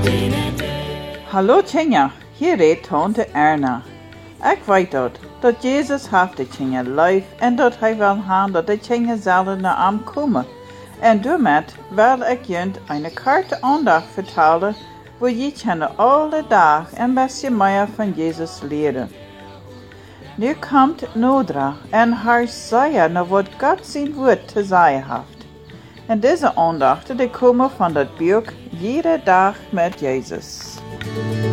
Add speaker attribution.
Speaker 1: Hallo Tjinja, hier redt tante Erna. Ik weet dat Jezus heeft de Tjinja lief en dat hij wil hebben dat de Tjinja zullen naar hem komen. En daarmee wil ik jullie een korte aandacht vertellen, waar je kunnen alle dagen een beetje meer van Jezus leren. Nu komt Nodra en haar zeggen naar wat God zijn woord te zeggen heeft. En deze aandachten die komen van dat boek Jede dag met Jezus.